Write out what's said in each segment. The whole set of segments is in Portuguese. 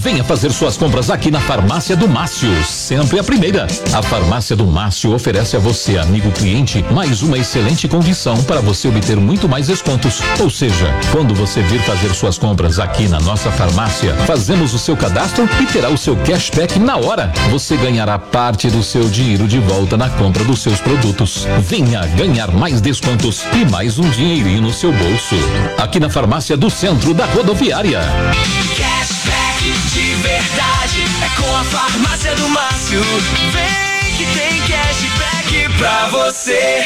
Venha fazer suas compras aqui na Farmácia do Márcio, sempre a primeira. A Farmácia do Márcio oferece a você, amigo cliente, mais uma excelente condição para você obter muito mais descontos. Ou seja, quando você vir fazer suas compras aqui na nossa farmácia, fazemos o seu cadastro e terá o seu cashback na hora. Você ganhará parte do seu dinheiro de volta na compra dos seus produtos. Venha ganhar mais descontos e mais um dinheirinho no seu bolso. Aqui na Farmácia do Centro da Rodoviária. De verdade, é com a Farmácia do Márcio. Vem que tem cashback pra você.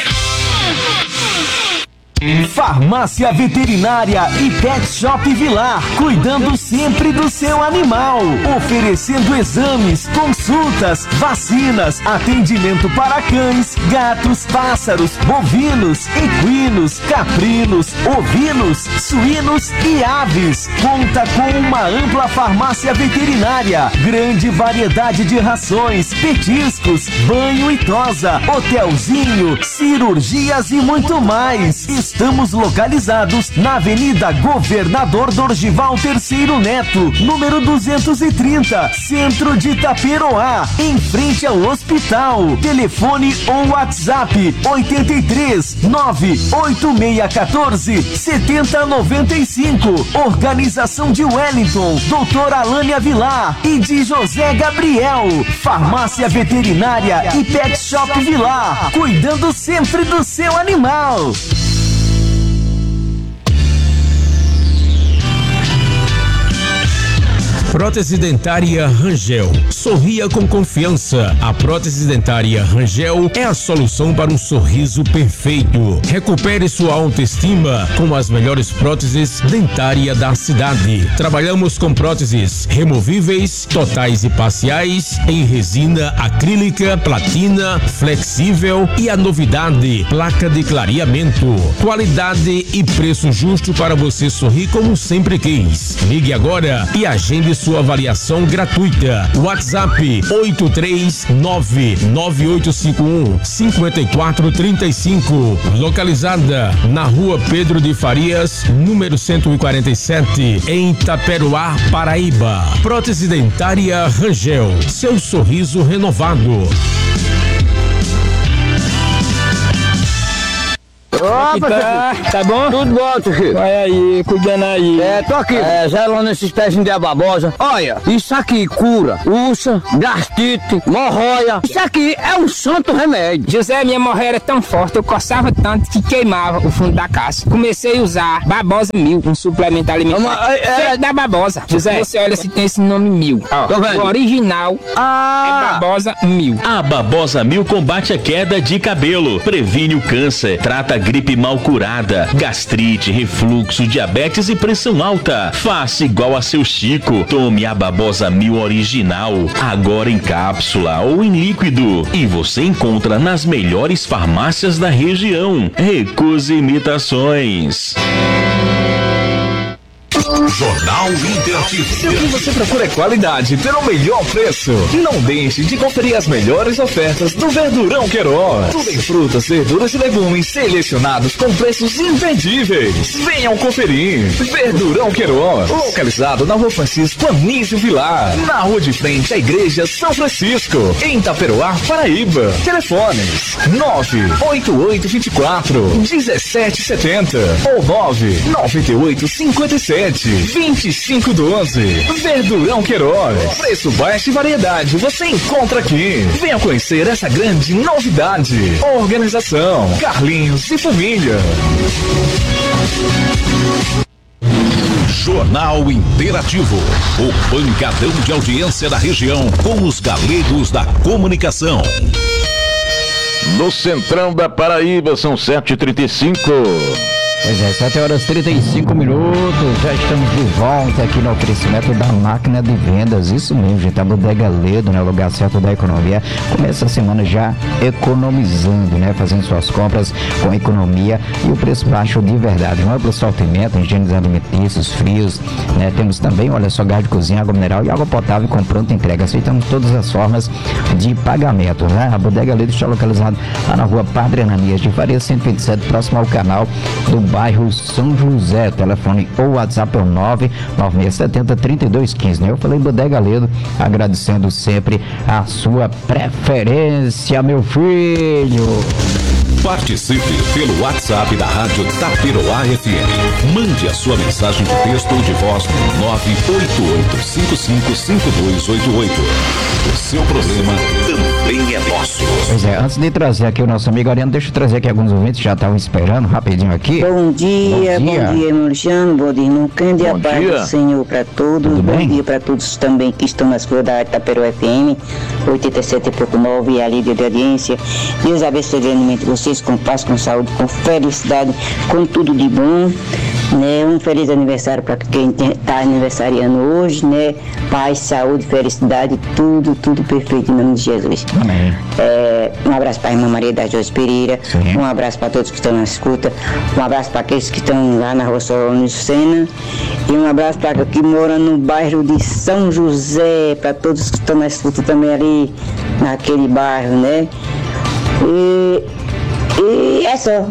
Farmácia Veterinária e Pet Shop Vilar, cuidando sempre do seu animal, oferecendo exames, consultas, vacinas, atendimento para cães, gatos, pássaros, bovinos, equinos, caprinos, ovinos, suínos e aves. Conta com uma ampla farmácia veterinária, grande variedade de rações, petiscos, banho e tosa, hotelzinho, cirurgias e muito mais. Estamos localizados na Avenida Governador Dorgival Terceiro Neto, número 230, Centro de Itaperoá, em frente ao hospital. Telefone ou WhatsApp 83 98614 7095. Organização de Wellington, doutora Alânia Vilar e de José Gabriel. Farmácia Veterinária e Pet Shop Vilar, cuidando sempre do seu animal. Prótese dentária Rangel. Sorria com confiança. A prótese dentária Rangel é a solução para um sorriso perfeito. Recupere sua autoestima com as melhores próteses dentárias da cidade. Trabalhamos com próteses removíveis, totais e parciais, em resina acrílica, platina, flexível e a novidade, placa de clareamento. Qualidade e preço justo para você sorrir como sempre quis. Ligue agora e agende sua avaliação gratuita. WhatsApp 83998515435. Localizada na Rua Pedro de Farias, número 147, em Itaperoá, Paraíba. Prótese dentária Rangel. Seu sorriso renovado. Opa, tá bom? Tudo bom, tio Chico. Vai aí, cuidando aí. Tô aqui, zelando esses pezinhos de babosa. Olha, isso aqui cura úlcera, gastrite, hemorroida. Isso aqui é um santo remédio. José, minha hemorroida era tão forte, eu coçava tanto que queimava o fundo da caixa. Comecei a usar Babosa 1000, um suplemento alimentar. Feito da Babosa. José, você olha se tem esse nome 1000. Ó, o original é Babosa 1000. A Babosa 1000 combate a queda de cabelo, previne o câncer, trata gripe mal curada, gastrite, refluxo, diabetes e pressão alta. Faça igual a seu Chico. Tome a Babosa 1000 original, agora em cápsula ou em líquido. E você encontra nas melhores farmácias da região. Recuse imitações. Jornal Interativo. Se o que você procura é qualidade pelo melhor preço, não deixe de conferir as melhores ofertas do Verdurão Queiroz. Tudo em frutas, verduras e legumes selecionados com preços imperdíveis. Venham conferir. Verdurão Queiroz, localizado na Rua Francisco Anísio Vilar, na rua de frente à Igreja São Francisco, em Itaperoá, Paraíba. Telefones 98824-1770 ou 99857-2512. Verdurão Queiroz. Preço baixo e variedade você encontra aqui. Venha conhecer essa grande novidade. Organização Carlinhos e Família. Jornal Interativo. O pancadão de audiência da região com os galegos da comunicação. No Centrão da Paraíba, são 7h35. Pois é, 7h35, já estamos de volta aqui no oferecimento da máquina de vendas, isso mesmo, gente, a Bodega Ledo, né, o lugar certo da economia. Começa a semana já economizando, né, fazendo suas compras com economia e o preço baixo de verdade. Um amplo sortimento, higienizando alimentícios, frios, né, temos também, olha só, gás de cozinha, água mineral e água potável com pronta entrega. Aceitamos todas as formas de pagamento, né? A Bodega Ledo está localizada lá na rua Padre Ananias de Faria 127, próximo ao canal do bairro São José. Telefone ou WhatsApp é o 99670-3215, né? Eu falei Bodega Ledo, agradecendo sempre a sua preferência, meu filho. Participe pelo WhatsApp da Rádio Taperoá FM. Mande a sua mensagem de texto ou de voz no 988-555288. O seu problema também é nosso. Pois é, antes de trazer aqui o nosso amigo Ariano, deixa eu trazer aqui alguns ouvintes que já estavam esperando rapidinho aqui. Bom dia, irmão Luciano, bom dia, irmão Cândido, a paz do Senhor para todos. Bom dia para todos também que estão nas ruas da Taperoá FM, 87.9 e a líder de audiência. Deus abençoe grandemente vocês com paz, com saúde, com felicidade, com tudo de bom, né? Um feliz aniversário para quem está aniversariando hoje, né? Paz, saúde, felicidade, tudo perfeito em nome de Jesus. Amém. Um abraço para a irmã Maria da Joyce Pereira. Sim. Um abraço para todos que estão na escuta, um abraço para aqueles que estão lá na rua Solano Sena, e um abraço para quem mora no bairro de São José, para todos que estão na escuta também ali naquele bairro, né? E é só.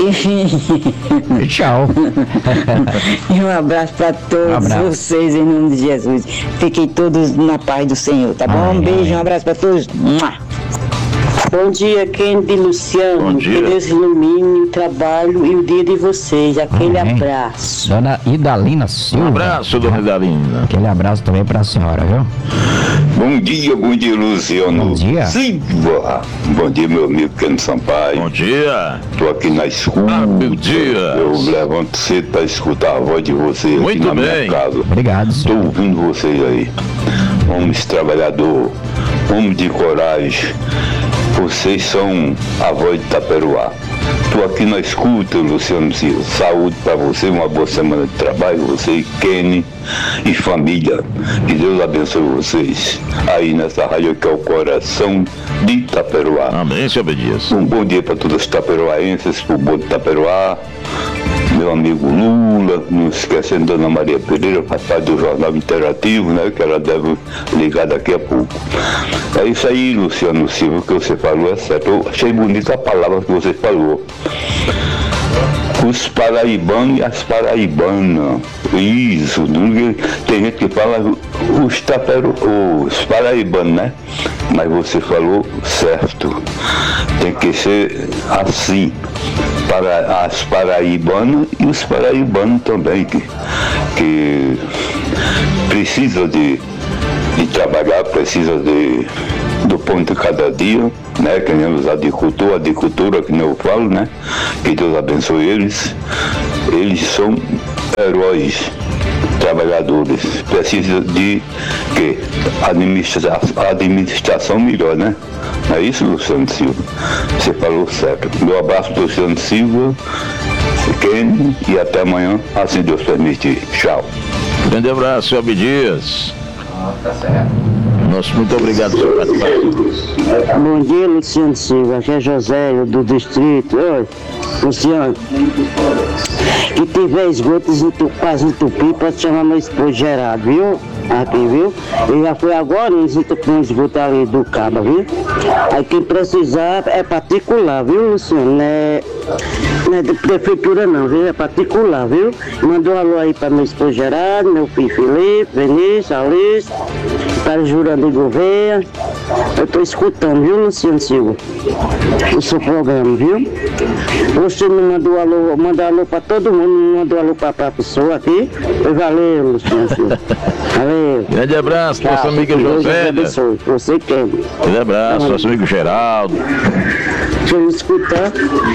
Tchau. E um abraço para todos vocês em nome de Jesus. Fiquem todos na paz do Senhor, tá bom? Um beijo, um abraço para todos. Bom dia, Kendi e Luciano. Bom dia. Que Deus ilumine o trabalho e o dia de vocês. Aquele abraço. Dona Idalina Silva. Um abraço, dona Idalina. Aquele abraço também pra senhora, viu? Bom dia, Luciano. Bom dia. Silva. Bom dia, meu amigo Keno Sampaio. Bom dia. Tô aqui na escuta. Bom dia. Eu levanto cedo pra escutar a voz de vocês aqui na minha casa. Obrigado, senhor. Tô ouvindo vocês aí. Homens trabalhador, homem de coragem. Vocês são a voz de Taperoá. Estou aqui na escuta, Luciano Silva. Saúde para você, uma boa semana de trabalho, você, Kenny e família. Que Deus abençoe vocês aí nessa rádio que é o coração de Taperoá. Amém, senhor Bedias. Um bom dia para todos os taperoaenses, pro bom de Taperoá. Meu amigo Lula, não esquecendo Dona Maria Pereira, faz parte do Jornal Interativo, né? Que ela deve ligar daqui a pouco. É isso aí, Luciano Silva, o que você falou é certo. Eu achei bonita a palavra que você falou. Os paraibanos e as paraibanas. Isso, tem gente que fala os paraibanos, né? Mas você falou certo. Tem que ser assim. Para as paraibanas e os paraibanos também, que precisam de trabalhar, precisam do pão de cada dia, né? Que nem os agricultores, a agricultura, que nem eu falo, né? Que Deus abençoe eles. Eles são heróis, trabalhadores. Precisam de que administração melhor, né? Não é isso, Luciano Silva? Você falou certo. Meu abraço para o Luciano Silva, Kenny, e até amanhã, assim Deus permitir. Tchau. Grande abraço, senhor Abdias. Tá certo. Nosso muito obrigado, senhor participação. Bom dia, Luciano Silva. Aqui é José, do distrito. Oi, Luciano. Que tiver esgotos quase entupido, pode chamar meu esposo Gerardo, viu? Aqui, viu? Ele já foi agora, eles estão com o esgoto ali do cabo, viu? Aí quem precisar é particular, viu, Luciano? Não é de prefeitura não, viu? É particular, viu? Mandou um alô aí para meu esposo Gerardo, meu filho Felipe, Vinícius, Alice, para Jurandir Gouveia. Eu tô escutando, viu, Luciano Silva? O seu programa, viu? Você me mandou alô, manda alô para todo mundo, me mandou alô para a pessoa aqui. Valeu, Luciano Silva. Valeu. Grande abraço, nosso amigo José. Você quer. Grande abraço, nosso amigo Geraldo. Deixa eu escutar.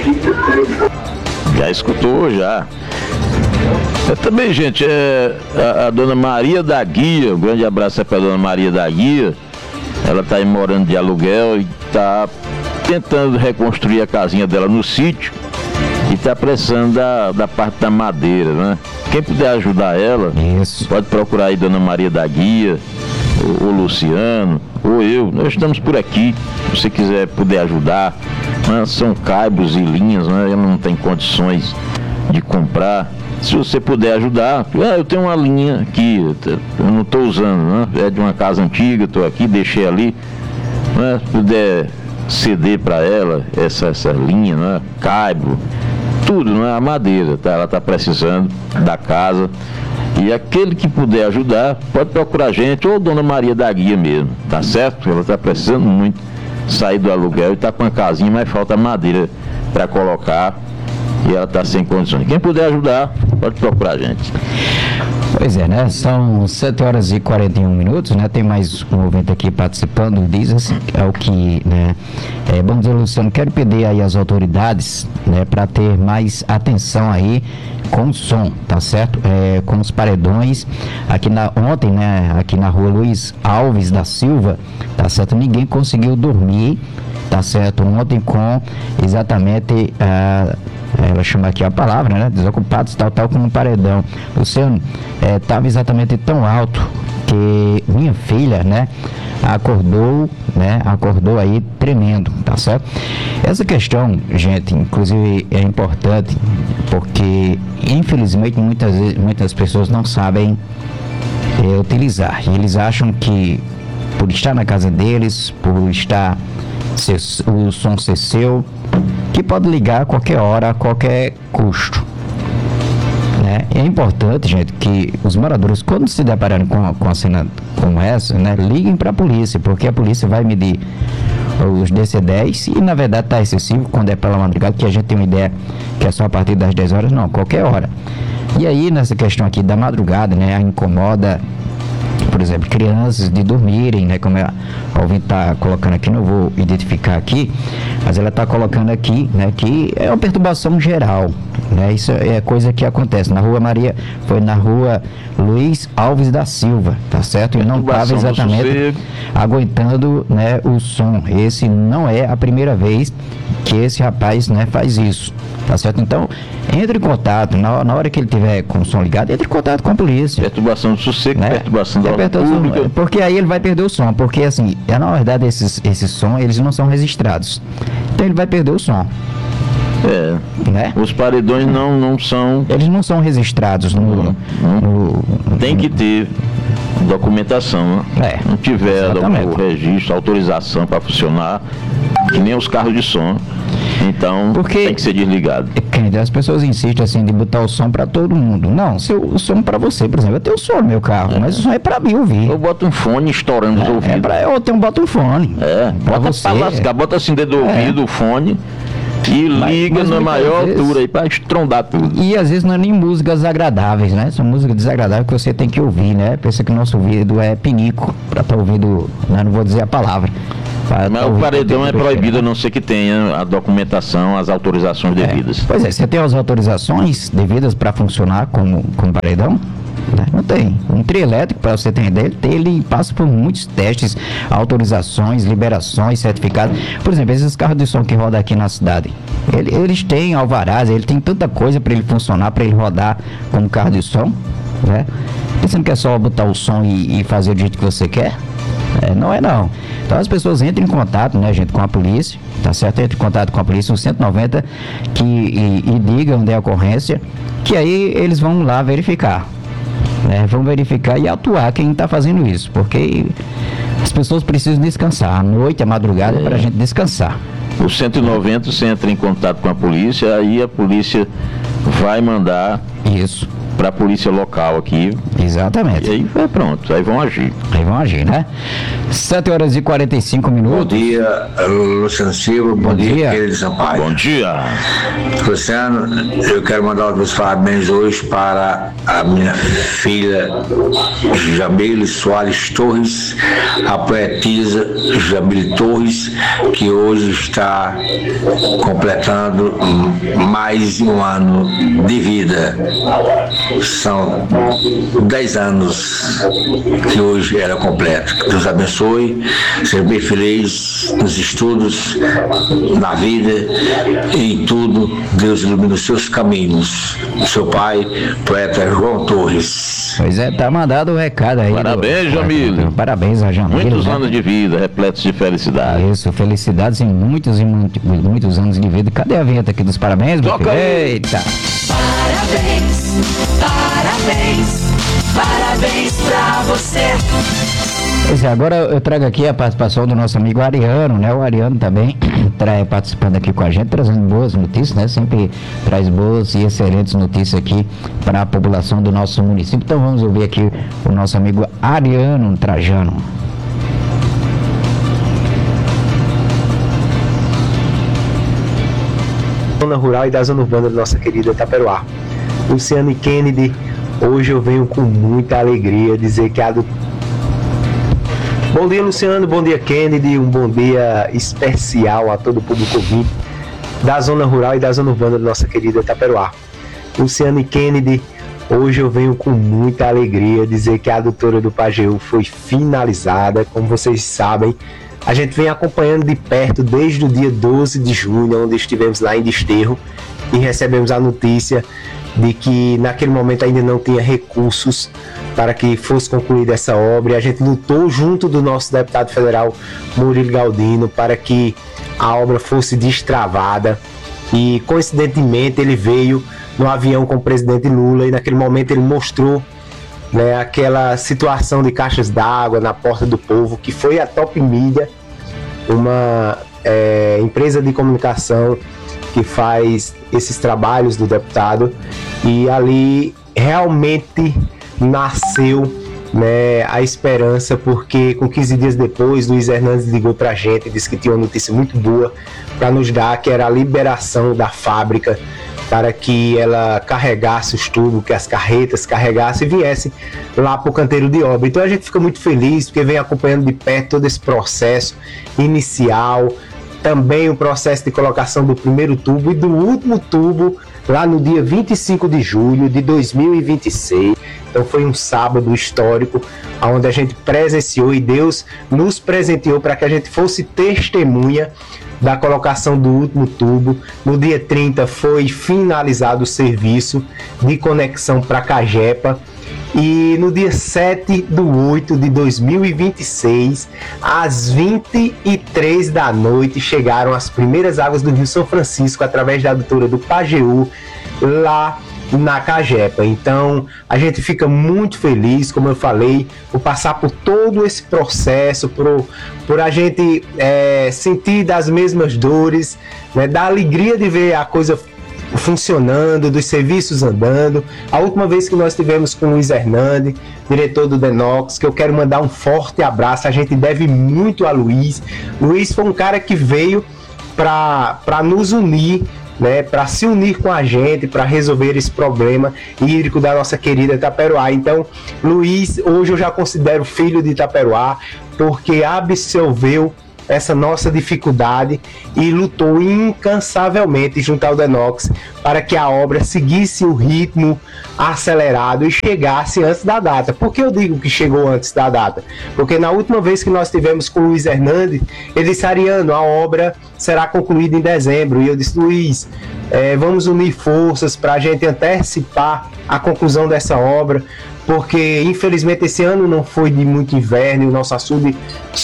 Já escutou, já. Também, gente, a dona Maria da Guia, um grande abraço para a dona Maria da Guia. Ela está aí morando de aluguel e está tentando reconstruir a casinha dela no sítio e está precisando da parte da madeira, né? Quem puder ajudar ela, pode procurar aí dona Maria da Guia, o Luciano, ou eu. Nós estamos por aqui, se você quiser puder ajudar, né? São caibros e linhas, né? Ela não tem condições de comprar. Se você puder ajudar, eu tenho uma linha aqui, eu não estou usando, né? É de uma casa antiga, estou aqui, deixei ali, né? Se puder ceder para ela essa linha, né? Caibro, tudo, não é? A madeira, tá? Ela está precisando da casa. E aquele que puder ajudar, pode procurar a gente, ou Dona Maria da Guia mesmo, tá certo? Porque ela está precisando muito sair do aluguel e está com a casinha, mas falta madeira para colocar e ela está sem condições. Quem puder ajudar, pode procurar a gente. Pois é, né? São 7h41, né? Tem mais um ouvinte aqui participando, diz assim, é o que, né? Bom dia, Luciano, quero pedir aí às autoridades, né, para ter mais atenção aí com o som, tá certo? Com os paredões, ontem, né, aqui na rua Luiz Alves da Silva, tá certo? Ninguém conseguiu dormir, tá certo? Ontem com exatamente ela chama aqui a palavra, né? Desocupados, tal, como um paredão. Luciano, estava exatamente tão alto que minha filha, né? Acordou aí tremendo, tá certo? Essa questão, gente, inclusive é importante porque, infelizmente, muitas pessoas não sabem utilizar. E eles acham que, por estar na casa deles, por estar o som ser seu, que pode ligar a qualquer hora, a qualquer custo, né? É importante, gente, que os moradores, quando se depararem com a cena como essa, né, liguem para a polícia, porque a polícia vai medir os DC-10 e, na verdade, está excessivo quando é pela madrugada, que a gente tem uma ideia que é só a partir das 10 horas, não, qualquer hora. E aí, nessa questão aqui da madrugada, né, incomoda, por exemplo, crianças de dormirem, né, como a ouvinte está colocando aqui, não vou identificar aqui, mas ela está colocando aqui, né, que é uma perturbação geral, né, isso é coisa que acontece na rua foi na rua Luiz Alves da Silva, tá certo? E não estava exatamente aguentando, né, o som. Esse não é a primeira vez que esse rapaz, né, faz isso, tá certo? Então, entre em contato, na hora que ele tiver com o som ligado, entre em contato com a polícia. Perturbação do sossego, né? Perturbação da ordem pública. Porque aí ele vai perder o som, porque assim, na verdade esses som, eles não são registrados. Então ele vai perder o som. Né? Os paredões não são... Eles não são registrados Tem que ter documentação, né? Não tiver o registro, autorização para funcionar, que nem os carros de som. Então, tem que ser desligado. As pessoas insistem assim de botar o som para todo mundo. Não, o som para você, por exemplo, eu tenho o som no meu carro, mas o som é para mim ouvir. Eu boto um fone estourando os ouvidos. Boto um fone. Para você. Bota assim dentro do ouvido o fone e liga na maior altura aí para estrondar tudo. E às vezes não é nem músicas agradáveis, né? São músicas desagradáveis que você tem que ouvir, né? Pensa que o nosso ouvido é pinico para estar ouvindo, não vou dizer a palavra. Mas o paredão é proibido, a não ser que tenha a documentação, as autorizações devidas. Pois é, você tem as autorizações devidas para funcionar como paredão? Não tem. Um trio elétrico, para você ter ideia, ele passa por muitos testes, autorizações, liberações, certificados. Por exemplo, esses carros de som que rodam aqui na cidade, eles têm alvarás, ele tem tanta coisa para ele funcionar, para ele rodar como carro de som, né? Pensando que é só botar o som e fazer do jeito que você quer? Não é não. Então as pessoas entram em contato, né, gente, com a polícia, tá certo? Entra em contato com a polícia, no 190, e digam onde é a ocorrência, que aí eles vão lá verificar, né? Vão verificar e atuar quem está fazendo isso, porque as pessoas precisam descansar. À noite, à madrugada, para a gente descansar. O 190, você entra em contato com a polícia, aí a polícia vai mandar isso para a polícia local aqui. Exatamente. E aí pronto, aí vão agir. Né? 7h45. Bom dia, Luciano Silva. Bom dia, querido Sampaio. Bom dia. Luciano, eu quero mandar os meus parabéns hoje para a minha filha Jamile Soares Torres, a poetisa Jamile Torres, que hoje está completando mais um ano de vida. São 10 anos que hoje era completo. Que Deus abençoe, seja bem feliz nos estudos, na vida e em tudo. Deus ilumina os seus caminhos. O seu pai, poeta João Torres. Pois é, tá mandado o recado aí. Parabéns, Jamile. Parabéns a Jamile. Muitos anos de vida, repletos de felicidade. Isso, felicidades em muitos anos de vida. Cadê a vinheta aqui dos parabéns? Toca aí. Eita. Parabéns pra você. Pois é, agora eu trago aqui a participação do nosso amigo Ariano, né? O Ariano também participando aqui com a gente, trazendo boas notícias, né? Sempre traz boas e excelentes notícias aqui para a população do nosso município. Então vamos ouvir aqui o nosso amigo Ariano Trajano. Zona rural e da zona urbana da nossa querida Itaperuá. Luciano e Kennedy, hoje eu venho com muita alegria dizer que Bom dia, Luciano, bom dia, Kennedy, um bom dia especial a todo o público ouvinte da zona rural e da zona urbana da nossa querida Itaperuá. Luciano e Kennedy, hoje eu venho com muita alegria dizer que a adutora do Pajeú foi finalizada. Como vocês sabem, a gente vem acompanhando de perto desde o dia 12 de junho, onde estivemos lá em Desterro, e recebemos a notícia de que naquele momento ainda não tinha recursos para que fosse concluída essa obra, e a gente lutou junto do nosso deputado federal Murilo Galdino para que a obra fosse destravada, e coincidentemente ele veio no avião com o presidente Lula, e naquele momento ele mostrou, né, aquela situação de caixas d'água na Porta do Povo, que foi a Top Media, uma empresa de comunicação que faz esses trabalhos do deputado, e ali realmente nasceu, né, a esperança, porque com 15 dias depois Luiz Hernandes ligou pra gente e disse que tinha uma notícia muito boa para nos dar, que era a liberação da fábrica para que ela carregasse os tubos, que as carretas carregassem e viesse lá para o canteiro de obra. Então a gente fica muito feliz, porque vem acompanhando de perto todo esse processo inicial, também o processo de colocação do primeiro tubo e do último tubo lá no dia 25 de julho de 2026. Então foi um sábado histórico, onde a gente presenciou e Deus nos presenteou para que a gente fosse testemunha da colocação do último tubo. No dia 30 foi finalizado o serviço de conexão para Cagepa, e no dia 7/8 de 2026, às 23 da noite, chegaram as primeiras águas do Rio São Francisco através da adutora do Pajeú lá na Cagepa. Então a gente fica muito feliz, como eu falei, por passar por todo esse processo, por a gente sentir das mesmas dores, né, da alegria de ver a coisa funcionando, dos serviços andando. A última vez que nós tivemos com o Luiz Hernandes, diretor do Denox, que eu quero mandar um forte abraço, a gente deve muito a Luiz. Luiz foi um cara que veio para nos unir, né, para se unir com a gente, para resolver esse problema hídrico da nossa querida Itaperuá. Então, Luiz, hoje eu já considero filho de Itaperuá, porque absorveu essa nossa dificuldade e lutou incansavelmente junto ao Denox para que a obra seguisse o ritmo acelerado e chegasse antes da data. Por que eu digo que chegou antes da data? Porque na última vez que nós tivemos com o Luiz Hernandes, ele disse: Ariano, a obra será concluída em dezembro. E eu disse: Luiz, vamos unir forças para a gente antecipar a conclusão dessa obra, porque infelizmente esse ano não foi de muito inverno e o nosso açude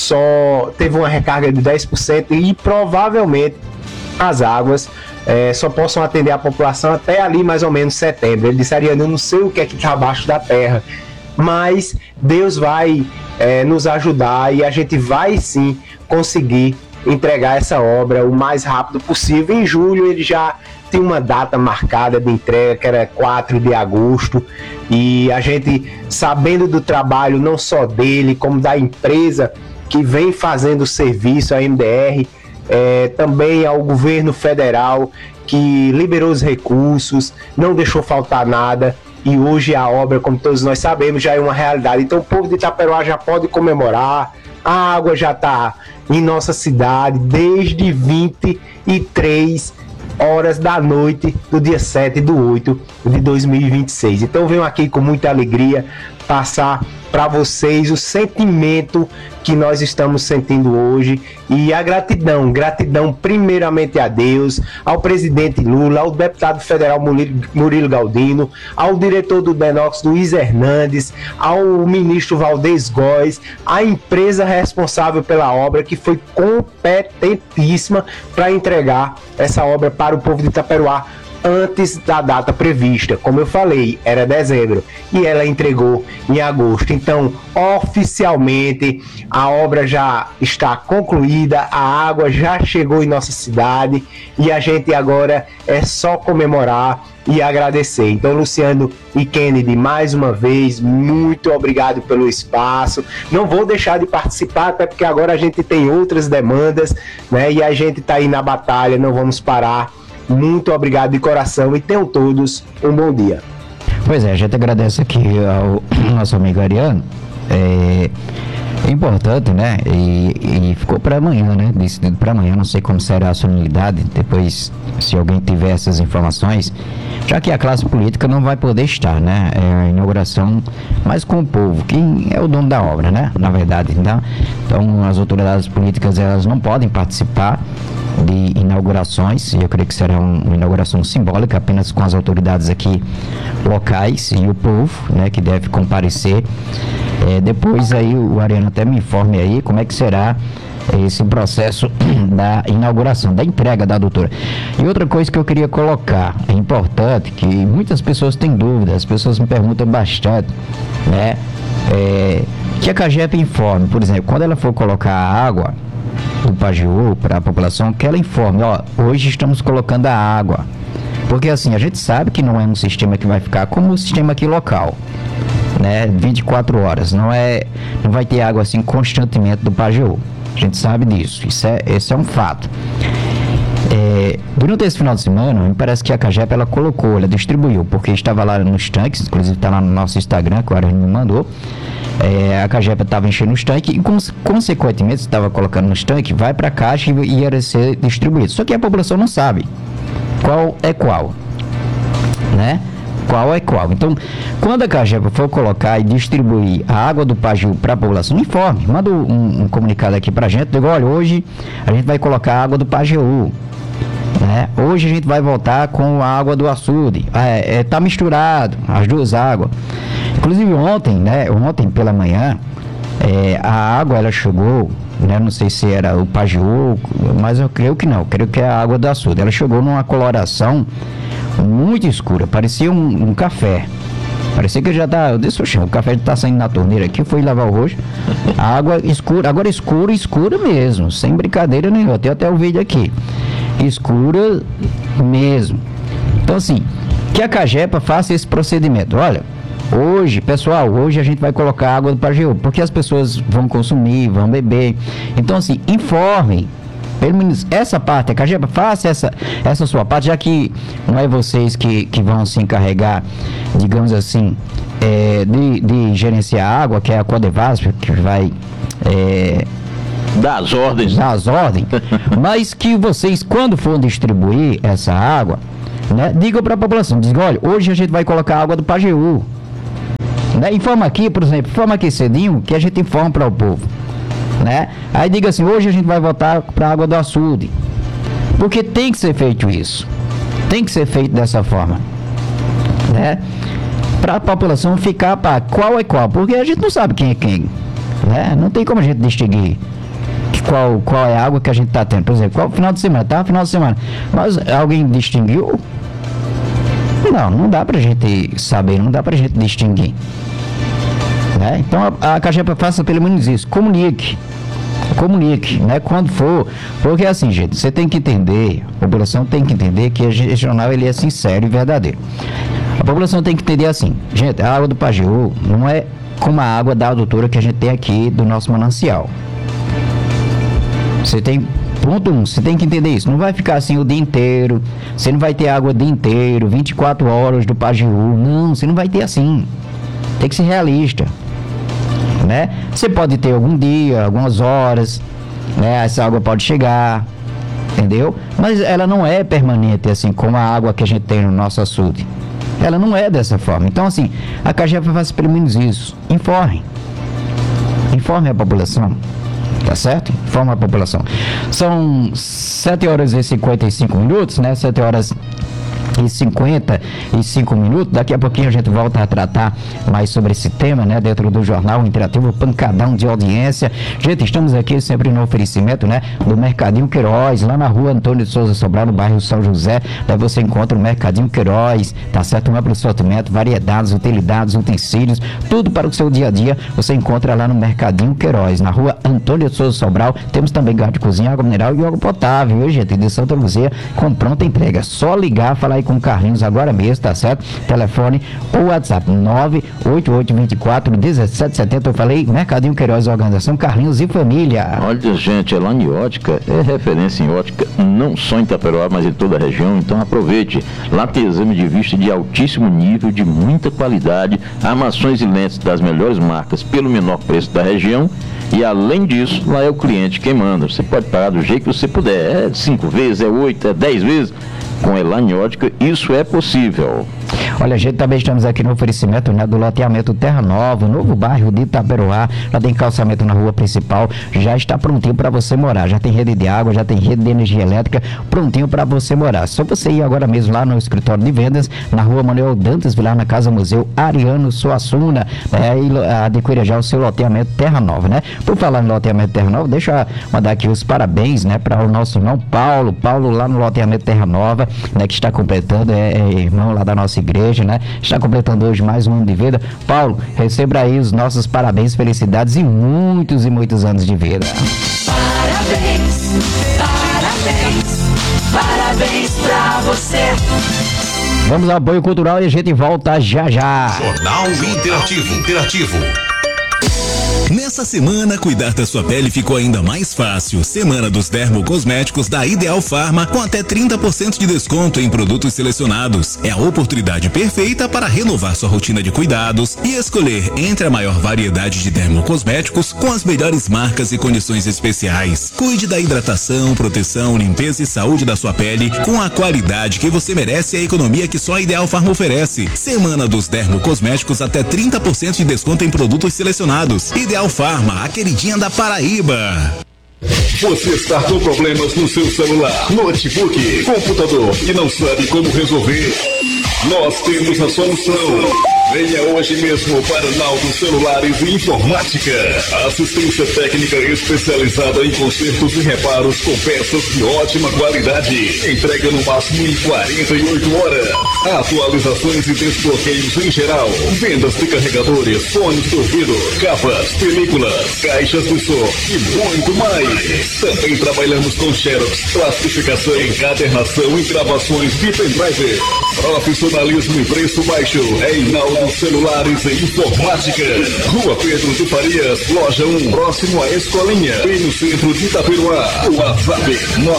só teve uma recarga de 10%, e provavelmente as águas só possam atender a população até ali mais ou menos setembro. Ele disse: Ariano, eu não sei o que é que está abaixo da terra, mas Deus vai nos ajudar e a gente vai sim conseguir entregar essa obra o mais rápido possível. Em julho ele já tem uma data marcada de entrega, que era 4 de agosto, e a gente, sabendo do trabalho não só dele, como da empresa que vem fazendo o serviço, a MDR, também ao governo federal, que liberou os recursos, não deixou faltar nada, e hoje a obra, como todos nós sabemos, já é uma realidade. Então o povo de Itaperuá já pode comemorar, a água já está em nossa cidade desde 23 horas da noite do dia 7/8 de 2026. Então venho aqui com muita alegria passar para vocês o sentimento que nós estamos sentindo hoje, e a gratidão primeiramente a Deus, ao presidente Lula, ao deputado federal Murilo Galdino, ao diretor do Denox, Luiz Hernandes, ao ministro Valdez Góes, à empresa responsável pela obra, que foi competentíssima para entregar essa obra para o povo de Itaperuá antes da data prevista. Como eu falei, era dezembro e ela entregou em agosto. Então, oficialmente, a obra já está concluída, a água já chegou em nossa cidade e a gente agora é só comemorar e agradecer. Então, Luciano e Kennedy, mais uma vez, muito obrigado pelo espaço. Não vou deixar de participar, até porque agora a gente tem outras demandas, né? E a gente está aí na batalha, não vamos parar. Muito obrigado de coração e tenham todos um bom dia. Pois é, a gente agradece aqui ao nosso amigo Ariano. É importante, né? E ficou para amanhã, né? Decidido para amanhã, não sei como será a solenidade. Depois, se alguém tiver essas informações, já que a classe política não vai poder estar, né? É a inauguração, mas com o povo, quem é o dono da obra, né? Na verdade, então as autoridades políticas, elas não podem participar de inaugurações, e eu creio que será uma inauguração simbólica, apenas com as autoridades aqui locais e o povo, né, que deve comparecer. Depois aí o Ariano até me informe aí como é que será esse processo da inauguração, da entrega da doutora. E outra coisa que eu queria colocar, é importante, que muitas pessoas têm dúvidas, as pessoas me perguntam bastante, né, que a CAGEP informe, por exemplo, quando ela for colocar a água do Pajeú para a população, que ela informe, hoje estamos colocando a água, porque assim, a gente sabe que não é um sistema que vai ficar como o sistema aqui local, né, 24 horas, não vai ter água assim constantemente do Pajeú, a gente sabe disso, esse é um fato. Durante esse final de semana, me parece que a CAGEP ela colocou, ela distribuiu, porque estava lá nos tanques, inclusive está lá no nosso Instagram, que o Ariano me mandou. A CAGEP estava enchendo os tanques e, consequentemente, estava colocando nos tanques, vai para a caixa e ia ser distribuído. Só que a população não sabe qual é qual, né? Qual é qual. Então, quando a CAGEP for colocar e distribuir a água do Pajeú para a população, informe, manda um comunicado aqui para a gente, diga, olha, hoje a gente vai colocar a água do Pajeú, né? Hoje a gente vai voltar com a água do açude, tá misturado as duas águas. Inclusive ontem pela manhã, a água ela chegou, né? Não sei se era o Pajeú, mas eu creio que não, creio que é a água do açude. Ela chegou numa coloração muito escura, parecia um café. Parecia que já tá, eu disse, o café já tá saindo na torneira aqui, eu fui lavar o rosto, a água escura, agora escura mesmo, sem brincadeira nenhuma, tem até o vídeo aqui, escura mesmo. Então assim, que a CAGEP faça esse procedimento, olha, hoje a gente vai colocar água do Pajeú, porque as pessoas vão consumir, vão beber, então assim, informem, pelo menos essa parte, a CAGEP faça essa sua parte, já que não é vocês que vão se encarregar, digamos assim, de gerenciar a água, que é a Codevasf, que vai dar as ordens, mas que vocês, quando for distribuir essa água, né, digam para a população, digam, olha, hoje a gente vai colocar a água do Pajeú, né, informa aqui, por exemplo, informa aqui cedinho, que a gente informa para o povo, né? Aí diga assim, hoje a gente vai voltar para a água do açude, porque tem que ser feito isso, tem que ser feito dessa forma, né? Para a população ficar para qual é qual, porque a gente não sabe quem é quem, né? Não tem como a gente distinguir qual é a água que a gente está tendo, por exemplo, qual final de semana, mas alguém distinguiu? Não dá pra gente saber, não dá pra gente distinguir, né? Então a CAGEP faça pelo menos isso, comunique, né, quando for, porque assim, gente, você tem que entender, a população tem que entender que esse jornal ele é sincero e verdadeiro. A população tem que entender assim, gente, a água do Pajeú não é como a água da doutora que a gente tem aqui do nosso manancial. Ponto 1, você tem que entender isso, não vai ficar assim o dia inteiro, você não vai ter água o dia inteiro, 24 horas do Pajeú, não, você não vai ter assim, tem que ser realista, né? Você pode ter algum dia, algumas horas, né? Essa água pode chegar, entendeu? Mas ela não é permanente assim, como a água que a gente tem no nosso açude, ela não é dessa forma. Então assim, a CAGEP faz pelo menos isso, informe a população. Tá certo? Informa a população. São 7 horas e 55 minutos, né? 7 horas 7h55. Daqui a pouquinho a gente volta a tratar mais sobre esse tema, né? Dentro do Jornal Interativo, pancadão de audiência. Gente, estamos aqui sempre no oferecimento, né? Do Mercadinho Queiroz, lá na rua Antônio de Souza Sobral, no bairro São José. Daí você encontra o Mercadinho Queiroz, tá certo? Um amplo sortimento, variedades, utilidades, utensílios, tudo para o seu dia a dia. Você encontra lá no Mercadinho Queiroz, na rua Antônio de Souza Sobral. Temos também gás de cozinha, água mineral e água potável, viu, gente? De Santa Luzia, com pronta entrega. Só ligar, falar aí com o Carlinhos agora mesmo, tá certo? Telefone ou WhatsApp 988241770. Eu falei Mercadinho Queiroz, organização Carlinhos e Família. Olha, gente, Elane Ótica é referência em ótica não só em Itaperoá, mas em toda a região. Então aproveite. Lá tem exame de vista de altíssimo nível, de muita qualidade, armações e lentes das melhores marcas pelo menor preço da região. E além disso, lá é o cliente quem manda. Você pode pagar do jeito que você puder. É 5 vezes, é 8, é 10 vezes. Com Elane Ótica, isso é possível. Olha, gente, também estamos aqui no oferecimento, né, do loteamento Terra Nova, novo bairro de Itaperoá. Já tem calçamento na rua principal, já está prontinho para você morar. Já tem rede de água, já tem rede de energia elétrica, prontinho para você morar. Só você ir agora mesmo lá no escritório de vendas, na rua Manuel Dantas Vilar, na Casa Museu Ariano Suassuna, e adquira já o seu loteamento Terra Nova, né? Por falar em loteamento Terra Nova, deixa eu mandar aqui os parabéns, né, para o nosso irmão Paulo lá no loteamento Terra Nova, né, que está completando, irmão lá da nossa igreja, né? Está completando hoje mais um ano de vida. Paulo, receba aí os nossos parabéns, felicidades e muitos anos de vida. Parabéns, parabéns pra você. Vamos ao apoio cultural e a gente volta já. Jornal Interativo. Nessa semana, cuidar da sua pele ficou ainda mais fácil. Semana dos dermocosméticos da Ideal Farma, com até 30% de desconto em produtos selecionados. É a oportunidade perfeita para renovar sua rotina de cuidados e escolher entre a maior variedade de dermocosméticos com as melhores marcas e condições especiais. Cuide da hidratação, proteção, limpeza e saúde da sua pele com a qualidade que você merece e a economia que só a Ideal Farma oferece. Semana dos dermocosméticos, até 30% de desconto em produtos selecionados. Ideal Farma, a queridinha da Paraíba. Você está com problemas no seu celular, notebook, computador e não sabe como resolver? Nós temos a solução. Venha hoje mesmo para Naldo Celulares e Informática. Assistência técnica especializada em consertos e reparos com peças de ótima qualidade. Entrega no máximo em 48 horas. Atualizações e desbloqueios em geral. Vendas de carregadores, fones de ouvido, capas, películas, caixas de som e muito mais. Também trabalhamos com xerox, plastificação, encadernação e gravações de pendrive. Profissionalismo e preço baixo é em Naldo Celulares e Informática. Rua Pedro de Farias, loja 1, próximo à Escolinha, e no centro de Itaperoá. WhatsApp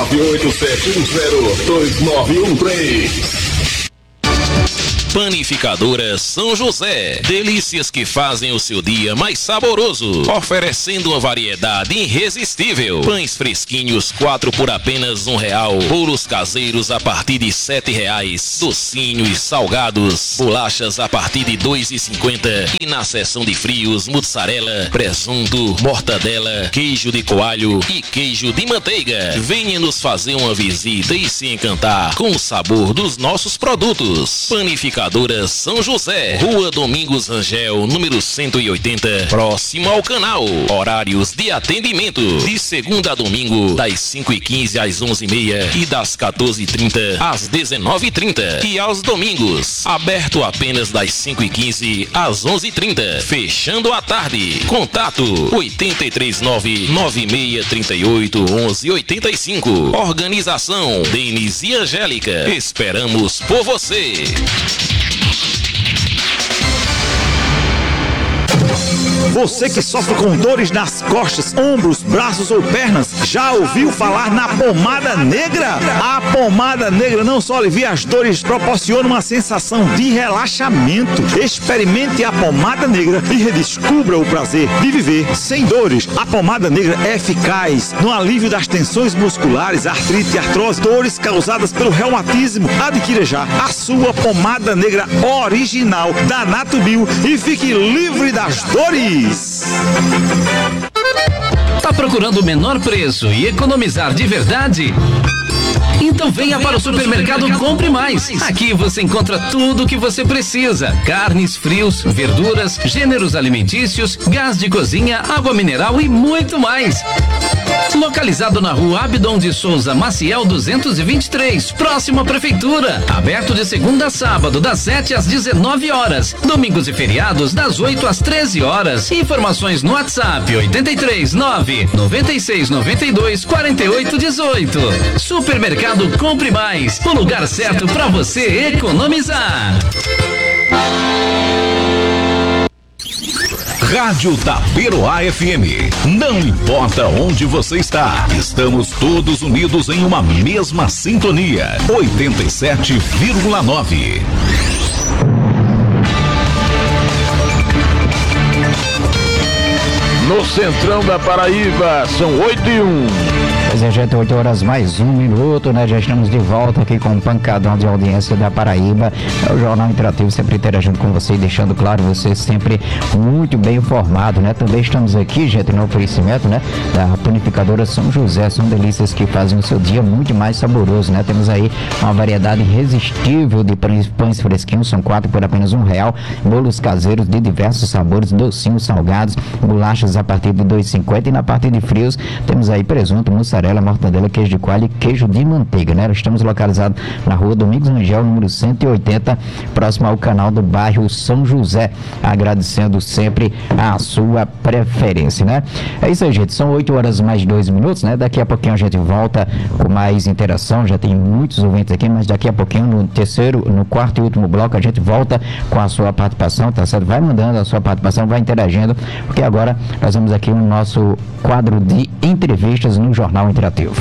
987102913. Panificadora São José. Delícias que fazem o seu dia mais saboroso. Oferecendo uma variedade irresistível. Pães fresquinhos, 4 por apenas R$1. Bolos caseiros a partir de R$7. Docinho e salgados. Bolachas a partir de R$2,50. E na seção de frios, mussarela, presunto, mortadela, queijo de coalho e queijo de manteiga. Venha nos fazer uma visita e se encantar com o sabor dos nossos produtos. Panificadora São José, Rua Domingos Rangel, número 180, próximo ao canal. Horários de atendimento de segunda a domingo, das 5h15 às 11h30 e das 14h30 às 19h30. E aos domingos, aberto apenas das 5h15 às 11h30, fechando à tarde. Contato 839-9638-1185. Organização Denis e Angélica. Esperamos por você. Você que sofre com dores nas costas, ombros, braços ou pernas, já ouviu falar na pomada negra? A pomada negra não só alivia as dores, proporciona uma sensação de relaxamento. Experimente a pomada negra e redescubra o prazer de viver sem dores. A pomada negra é eficaz no alívio das tensões musculares, artrite, artrose, dores causadas pelo reumatismo. Adquira já a sua pomada negra original da Natubio e fique livre das dores. Tá procurando o menor preço e economizar de verdade? Então venha para o Supermercado Compre Mais. Aqui você encontra tudo o que você precisa: carnes, frios, verduras, gêneros alimentícios, gás de cozinha, água mineral e muito mais. Localizado na rua Abdon de Souza Maciel 223, próximo à Prefeitura. Aberto de segunda a sábado, das 7 às 19 horas. Domingos e feriados, das 8 às 13 horas. Informações no WhatsApp 83 9 96 92 48 18. Supermercado Compre Mais, o lugar certo para você economizar. Rádio Taperoá FM. Não importa onde você está, estamos todos unidos em uma mesma sintonia. 87,9. No centrão da Paraíba, são 8h01. Pois é, gente, 8 horas mais 1 minuto, né? Já estamos de volta aqui com o pancadão de audiência da Paraíba. É o Jornal Interativo, sempre interagindo com você e deixando claro, você sempre muito bem informado, né? Também estamos aqui, gente, no oferecimento, né? Da panificadora São José. São delícias que fazem o seu dia muito mais saboroso, né? Temos aí uma variedade irresistível de pães fresquinhos, são 4 por apenas R$1. Bolos caseiros de diversos sabores, docinhos, salgados, bolachas a partir de R$2,50. E na parte de frios, temos aí presunto, mussarela, mortadela, queijo de coalho e queijo de manteiga, né? Estamos localizados na rua Domingos Rangel, número 180, próximo ao canal do bairro São José, agradecendo sempre a sua preferência, né? É isso aí, gente, são 8 horas mais 2 minutos, né? Daqui a pouquinho a gente volta com mais interação, já tem muitos ouvintes aqui, mas daqui a pouquinho, no quarto e último bloco, a gente volta com a sua participação, tá certo? Vai mandando a sua participação, vai interagindo, porque agora nós vamos aqui no nosso quadro de entrevistas no Jornal Interativo.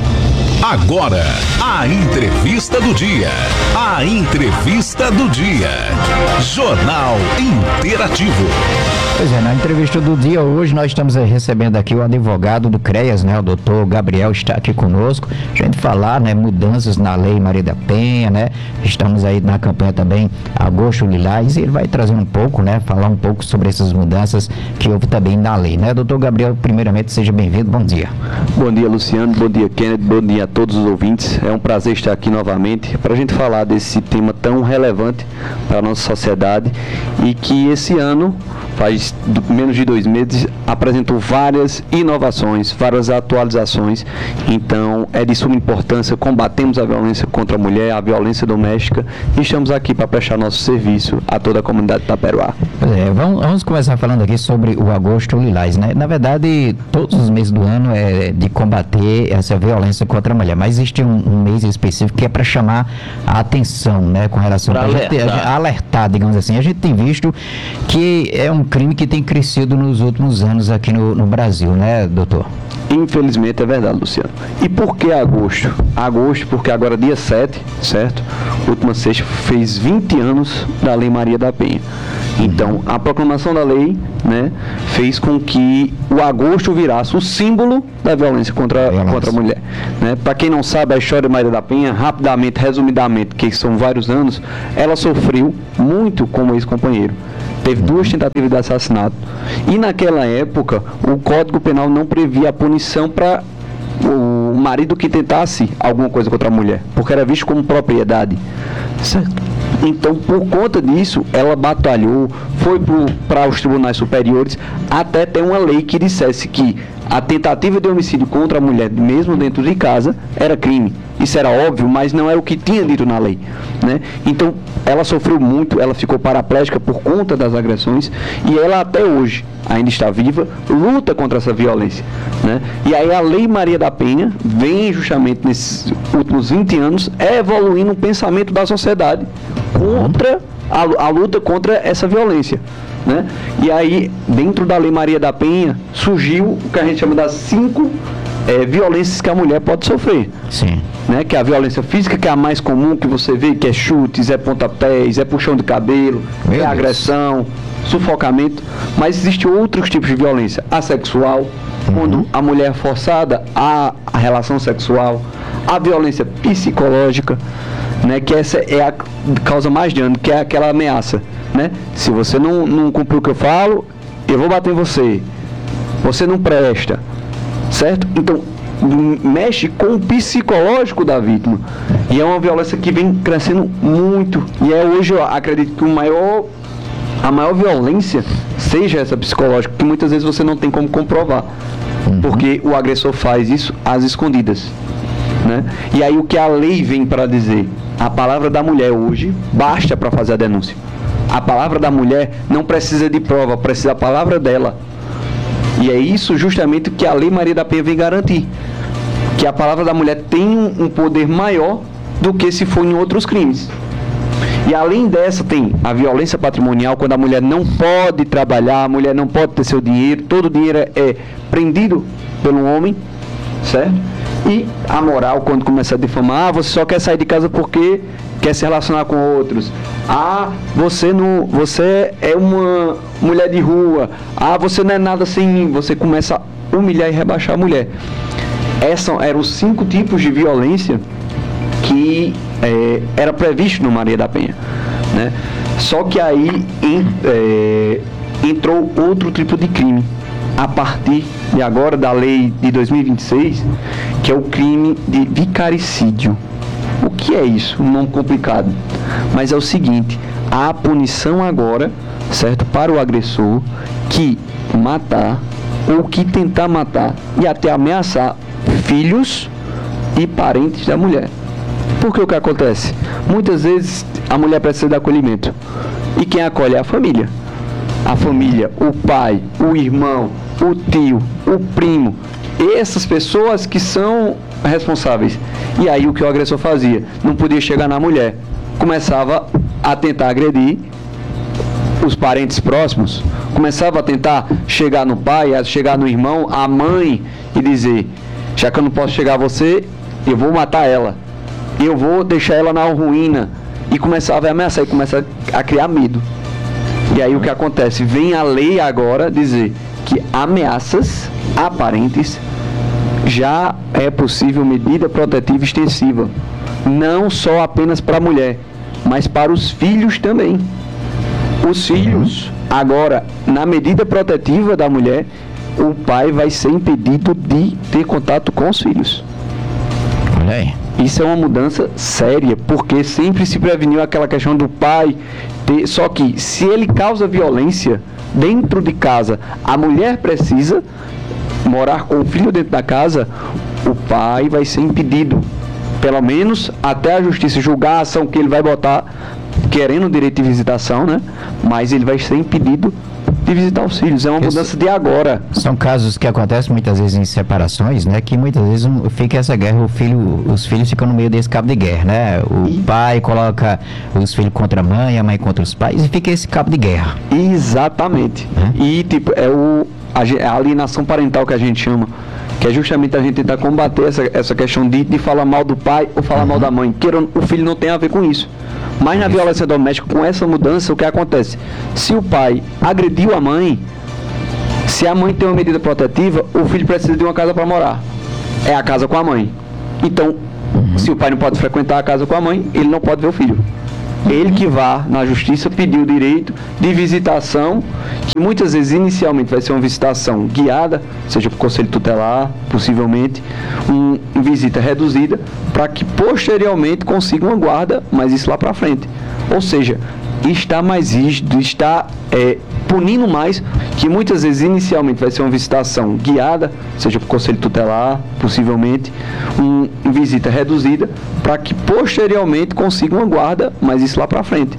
Agora, a entrevista do dia. A entrevista do dia. Jornal Interativo. Pois é, na entrevista do dia hoje nós estamos recebendo aqui o advogado do CREAS, né? O doutor Gabriel está aqui conosco. A gente falar, né? Mudanças na Lei Maria da Penha, né? Estamos aí na campanha também Agosto Lilás e ele vai trazer um pouco, né? Falar um pouco sobre essas mudanças que houve também na lei, né? Doutor Gabriel, primeiramente, seja bem-vindo. Bom dia. Bom dia, Luciano. Bom dia, Kenneth. Bom dia a todos os ouvintes. É um prazer estar aqui novamente para a gente falar desse tema tão relevante para a nossa sociedade e que esse ano, faz menos de 2 meses, apresentou várias inovações, várias atualizações. Então, é de suma importância, combatemos a violência contra a mulher, a violência doméstica, e estamos aqui para prestar nosso serviço a toda a comunidade de Taperoá. Vamos começar falando aqui sobre o Agosto Lilás, né? Na verdade, todos os meses do ano é de combater essa violência contra a mulher, mas existe um mês específico que é para chamar a atenção, né? Com relação a alertar, digamos assim. A gente tem visto que é um crime que tem crescido nos últimos anos aqui no Brasil, né, doutor? Infelizmente é verdade, Luciano. E por que agosto? Agosto porque agora dia 7, certo? Última sexta fez 20 anos da Lei Maria da Penha. Então, a proclamação da lei, né, fez com que o agosto virasse o símbolo da violência contra a mulher. Né? Para quem não sabe a história de Maria da Penha, rapidamente, resumidamente, que são vários anos, ela sofreu muito como ex-companheiro. Teve 2 tentativas de assassinato. E naquela época, o Código Penal não previa a punição para o marido que tentasse alguma coisa contra a mulher, porque era visto como propriedade. Certo? Então, por conta disso, ela batalhou, foi para os tribunais superiores, até ter uma lei que dissesse que a tentativa de homicídio contra a mulher, mesmo dentro de casa, era crime. Isso era óbvio, mas não era o que tinha dito na lei, né? Então, ela sofreu muito, ela ficou paraplégica por conta das agressões, e ela até hoje ainda está viva, luta contra essa violência, né? E aí a Lei Maria da Penha vem justamente nesses últimos 20 anos evoluindo o pensamento da sociedade contra a luta contra essa violência, né? E aí, dentro da Lei Maria da Penha, surgiu o que a gente chama das 5 violências que a mulher pode sofrer. Sim. Né? Que é a violência física, que é a mais comum, que você vê, que é chutes, é pontapés, é puxão de cabelo, é agressão, sufocamento. Mas existem outros tipos de violência. A sexual, quando a mulher é forçada à relação sexual. A violência psicológica, né? Que essa é a causa mais de dano, que é aquela ameaça, né? Se você não cumprir o que eu falo, eu vou bater em você. Você não presta. Certo? Então, mexe com o psicológico da vítima. E é uma violência que vem crescendo muito. E hoje eu acredito que a maior violência seja essa psicológica, que muitas vezes você não tem como comprovar. Porque o agressor faz isso às escondidas, né? E aí o que a lei vem para dizer? A palavra da mulher hoje basta para fazer a denúncia. A palavra da mulher não precisa de prova, precisa da palavra dela. E é isso justamente que a Lei Maria da Penha vem garantir. Que a palavra da mulher tem um poder maior do que se for em outros crimes. E além dessa tem a violência patrimonial, quando a mulher não pode trabalhar, a mulher não pode ter seu dinheiro, todo o dinheiro é prendido pelo homem, certo? E a moral, quando começa a difamar, você só quer sair de casa porque quer se relacionar com outros. Você é uma mulher de rua. Você não é nada sem mim. Você começa a humilhar e rebaixar a mulher. Esses eram os 5 tipos de violência que era previsto no Maria da Penha, né? Só que aí entrou outro tipo de crime a partir de agora da lei de 2026, que é o crime de vicaricídio. O que é isso? Um nome complicado, mas é o seguinte: há a punição agora, certo, para o agressor que matar ou que tentar matar e até ameaçar filhos e parentes da mulher. Porque o que acontece? Muitas vezes a mulher precisa de acolhimento. E quem acolhe é a família. A família, o pai, o irmão, o tio, o primo. Essas pessoas que são responsáveis. E aí o que o agressor fazia? Não podia chegar na mulher. Começava a tentar agredir os parentes próximos. Começava a tentar chegar no pai, a chegar no irmão, a mãe e dizer: já que eu não posso chegar a você, eu vou matar ela. Eu vou deixar ela na ruína. E começava a ameaçar e começa a criar medo. E aí o que acontece? Vem a lei agora dizer que ameaças a parentes já é possível medida protetiva extensiva. Não só apenas para a mulher, mas para os filhos também. Os filhos, agora, na medida protetiva da mulher, o pai vai ser impedido de ter contato com os filhos. Olha aí. Isso é uma mudança séria, porque sempre se preveniu aquela questão do pai ter... Só que, se ele causa violência dentro de casa, a mulher precisa morar com o filho dentro da casa, o pai vai ser impedido, pelo menos até a justiça julgar a ação que ele vai botar, querendo o direito de visitação, né? Mas ele vai ser impedido de visitar os filhos. É uma mudança de agora. São casos que acontecem muitas vezes em separações, né? Que muitas vezes fica essa guerra, os filhos ficam no meio desse cabo de guerra, né? O pai coloca os filhos contra a mãe contra os pais, e fica esse cabo de guerra. Exatamente. E tipo, a alienação parental que a gente chama, que é justamente a gente tentar combater essa questão de falar mal do pai ou falar mal da mãe. O filho não tem a ver com isso. Mas na violência doméstica, com essa mudança, o que acontece? Se o pai agrediu a mãe, se a mãe tem uma medida protetiva, o filho precisa de uma casa para morar. É a casa com a mãe. Então, se o pai não pode frequentar a casa com a mãe, ele não pode ver o filho. Ele que vá na justiça pedir o direito de visitação, que muitas vezes inicialmente vai ser uma visitação guiada, seja por conselho tutelar, possivelmente, uma visita reduzida, para que posteriormente consiga uma guarda, mas isso lá para frente. Ou seja, está mais rígido, está punindo mais, que muitas vezes inicialmente vai ser uma visitação guiada, seja por conselho tutelar, possivelmente, uma visita reduzida, para que posteriormente consiga uma guarda, mas isso lá para frente.